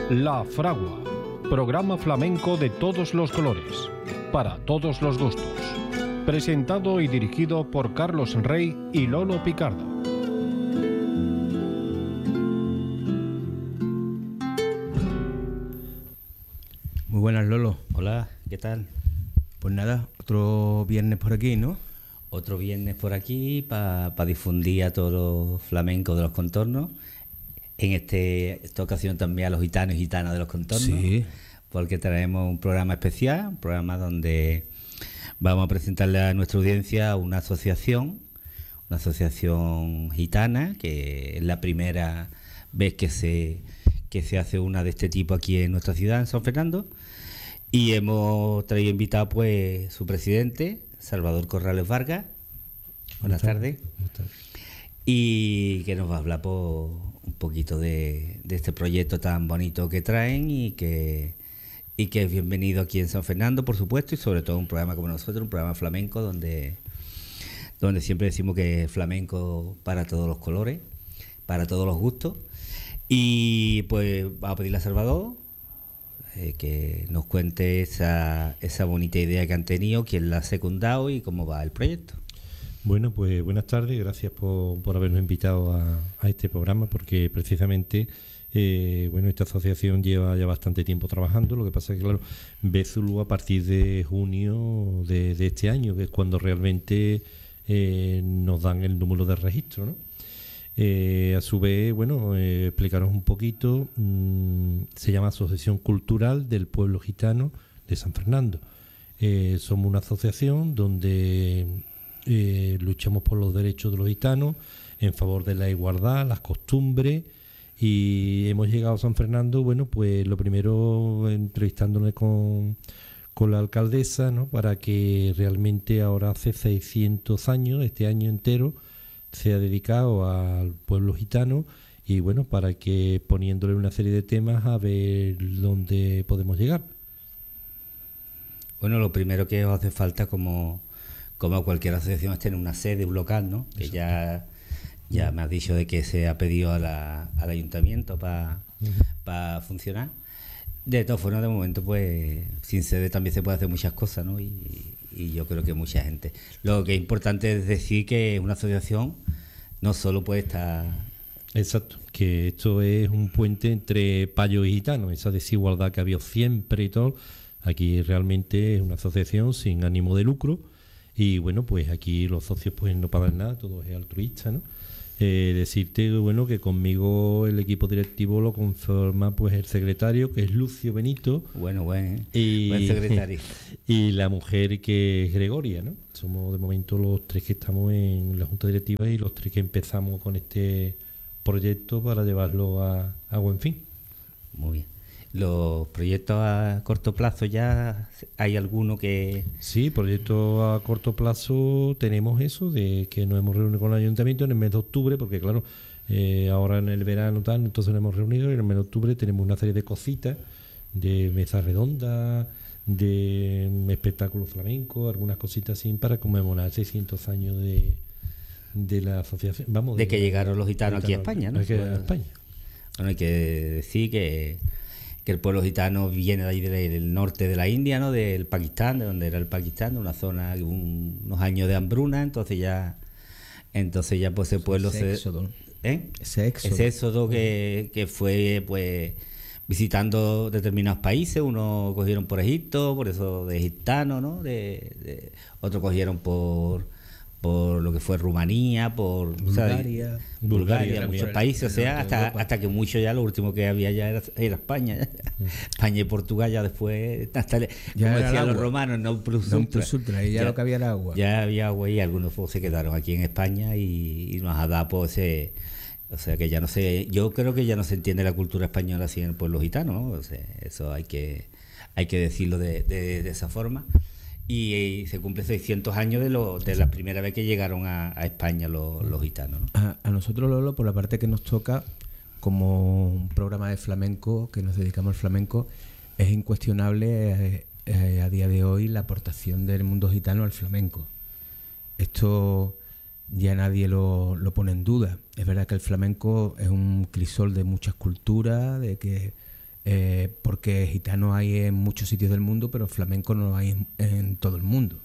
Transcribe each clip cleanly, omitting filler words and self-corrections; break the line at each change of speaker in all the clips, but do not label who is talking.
La Fragua, programa flamenco de todos los colores, para todos los gustos. Presentado y dirigido por Carlos Rey y Lolo Picardo.
Muy buenas, Lolo.
Hola, ¿qué tal?
Pues nada, otro viernes por aquí, ¿no?
Otro viernes por aquí para difundir a todos los flamencos de los contornos. En esta ocasión también a los gitanos y gitanas de los contornos.
Sí.
Porque traemos un programa especial, un programa donde vamos a presentarle a nuestra audiencia una asociación gitana, que es la primera vez que se hace una de este tipo aquí en nuestra ciudad, en San Fernando. Y hemos traído invitado pues su presidente, Salvador Corrales Vargas. Buenas tardes. Y que nos va a hablar un poquito de este proyecto tan bonito que traen y que es bienvenido aquí en San Fernando, por supuesto, y sobre todo un programa como nosotros, un programa flamenco donde siempre decimos que es flamenco para todos los colores, para todos los gustos. Y pues vamos a pedirle a Salvador que nos cuente esa bonita idea que han tenido, quién la ha secundado y cómo va el proyecto.
Bueno, pues buenas tardes, gracias por habernos invitado a este programa, porque precisamente esta asociación lleva ya bastante tiempo trabajando. Lo que pasa es que, claro, ve su luz a partir de junio de este año, que es cuando realmente nos dan el número de registro, ¿no? A su vez, explicaros un poquito. Se llama Asociación Cultural del Pueblo Gitano de San Fernando. Somos una asociación donde luchamos por los derechos de los gitanos, en favor de la igualdad, las costumbres, y hemos llegado a San Fernando, pues lo primero entrevistándole con la alcaldesa, ¿no? Para que realmente ahora hace 600 años, este año entero, se ha dedicado al pueblo gitano, y para que poniéndole una serie de temas a ver dónde podemos llegar.
Bueno, lo primero que os hace falta como cualquier asociación es tener una sede, un local, ¿no? Que ya me has dicho de que se ha pedido al ayuntamiento para funcionar. De todas formas, de momento, pues sin sede también se puede hacer muchas cosas, ¿no? Y yo creo que mucha gente. Lo que es importante es decir que una asociación no solo puede estar...
Exacto, que esto es un puente entre payos y gitanos, esa desigualdad que ha habido siempre y todo. Aquí realmente es una asociación sin ánimo de lucro, y pues aquí los socios pues no pagan nada, todo es altruista, ¿no? Decirte que conmigo el equipo directivo lo conforma pues el secretario, que es Lucio Benito,
buen secretario,
y la mujer, que es Gregoria, ¿no? Somos de momento los tres que estamos en la junta directiva y los tres que empezamos con este proyecto para llevarlo a buen fin.
Muy bien. ¿Los proyectos a corto plazo ya hay alguno que...?
Sí, proyectos a corto plazo tenemos eso, de que nos hemos reunido con el ayuntamiento en el mes de octubre, porque claro, ahora en el verano tal, entonces nos hemos reunido, y en el mes de octubre tenemos una serie de cositas, de mesa redonda, de espectáculos flamencos, algunas cositas así para conmemorar 600 años de la asociación.
De que llegaron los gitanos aquí a España, ¿no?
España.
Bueno, hay que decir que el pueblo gitano viene de ahí del norte de la India, ¿no? Del Pakistán, de donde era el Pakistán, una zona, unos años de hambruna, entonces ya pues ese pueblo ese éxodo que fue pues visitando determinados países. Unos cogieron por Egipto, por eso de gitano, ¿no? Otros cogieron por lo que fue Rumanía, por Bulgaria, muchos países, o sea, hasta que mucho ya lo último que había ya era España. España y Portugal ya después, hasta como decían los romanos, no plus ultra,
y ya lo que había era agua.
Ya había agua, y algunos pues se quedaron aquí en España y nos ha dado pues o sea que ya no sé, yo creo que ya no se entiende la cultura española así en el pueblo gitano, ¿no? O sea, eso hay que decirlo de esa forma. Y se cumple 600 años de la primera vez que llegaron a España los gitanos, ¿no?
A nosotros, Lolo, por la parte que nos toca, como un programa de flamenco, que nos dedicamos al flamenco, es incuestionable a día de hoy la aportación del mundo gitano al flamenco. Esto ya nadie lo pone en duda. Es verdad que el flamenco es un crisol de muchas culturas, de que porque gitanos hay en muchos sitios del mundo, pero flamenco no lo hay en todo el mundo.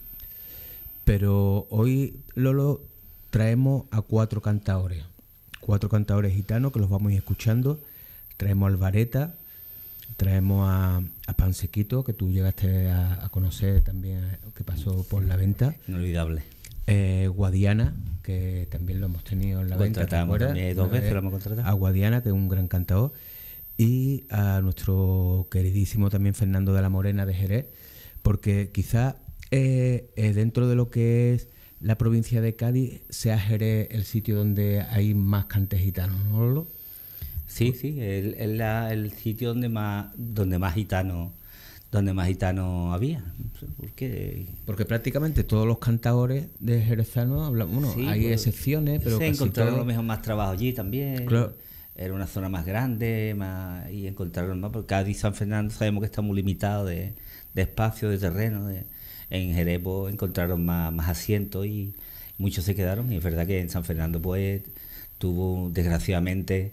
Pero hoy, Lolo, traemos a 4 cantaores gitanos que los vamos a ir escuchando. Traemos al Vareta, traemos a Pansequito, que tú llegaste a conocer también, que pasó por la venta.
Inolvidable.
Guadiana, que también lo hemos tenido en la venta.
Contratamos también 2 veces, lo hemos contratado.
A Guadiana, que es un gran cantador. Y a nuestro queridísimo también Fernando de la Morena de Jerez, porque quizá dentro de lo que es la provincia de Cádiz sea Jerez el sitio donde hay más cantes gitanos, ¿no, Lolo?
Sí, es el sitio donde más gitanos había.
Porque prácticamente todos los cantadores de jerezanos hablan, bueno, sí, hay excepciones, pero
se
casi
encontraron
todos...
lo mejor más trabajo allí también.
Claro.
Era una zona más grande y encontraron más, porque Cádiz y San Fernando sabemos que está muy limitado de espacio, de terreno. En Jerez pues, encontraron más asientos y muchos se quedaron. Y es verdad que en San Fernando pues tuvo, desgraciadamente,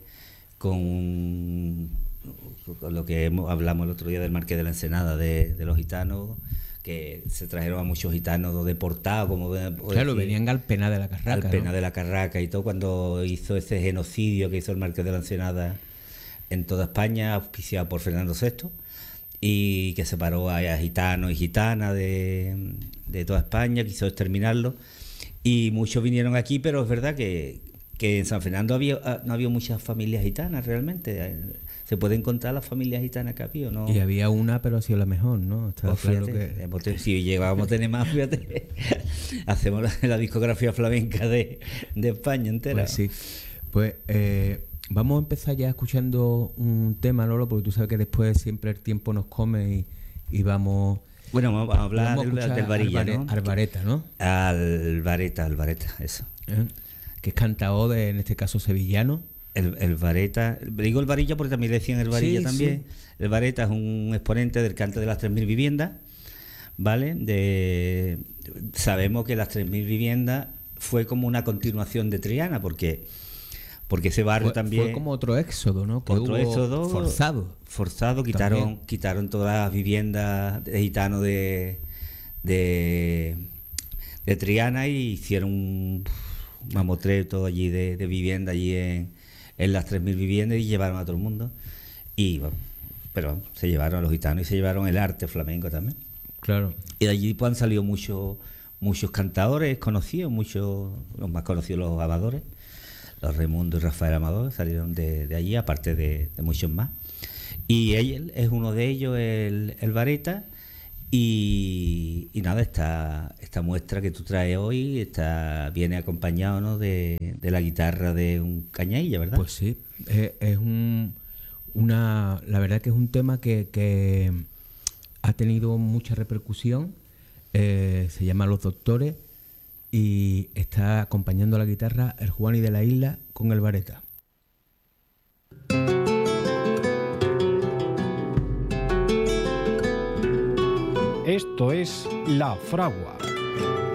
con lo que hablamos el otro día del Marqués de la Ensenada, de los gitanos, que se trajeron a muchos gitanos deportados, como
claro, venían al Pena de la Carraca.
Al Pena de la Carraca y todo, cuando hizo ese genocidio que hizo el Marqués de la Ensenada en toda España, auspiciado por Fernando VI, y que separó a gitanos y gitanas de toda España, quiso exterminarlos, y muchos vinieron aquí, pero es verdad que en San Fernando no había muchas familias gitanas realmente. Se pueden contar las familias gitanas que había, ¿no?
Y había una, pero ha sido la mejor, ¿no? Está
pues
claro
fíjate, que... Si llegábamos a tener más, fíjate, hacemos la discografía flamenca de España entera.
Pues sí. Pues vamos a empezar ya escuchando un tema, Lolo, porque tú sabes que después siempre el tiempo nos come y vamos...
Bueno, vamos a hablar del Varilla, ¿no?
Al Vareta, ¿no?
Al Vareta, eso.
Que es cantador en este caso sevillano.
El Vareta, digo el Varilla porque también le decían el Varilla, sí, también. Sí. El Vareta es un exponente del cante de las 3.000 viviendas, ¿vale? Sabemos que las 3.000 viviendas fue como una continuación de Triana, porque ese barrio también...
Fue como otro éxodo, ¿no? Que
otro éxodo
forzado.
Quitaron todas las viviendas de gitanos de Triana y hicieron un mamotreo todo allí de vivienda allí en las 3.000 viviendas y llevaron a todo el mundo. Pero se llevaron a los gitanos y se llevaron el arte flamenco también.
Claro.
Y de allí pues han salido muchos cantadores conocidos, los más conocidos los Amadores, los Raimundo y Rafael Amador salieron de allí, aparte de muchos más. Y él es uno de ellos, el Vareta. Y nada, esta muestra que tú traes hoy viene acompañado, ¿no? de la guitarra de un cañailla, ¿verdad?
Pues sí, es la verdad que es un tema que ha tenido mucha repercusión, se llama Los Doctores y está acompañando a la guitarra el Juani de la Isla con el Vareta.
Esto es La Fragua.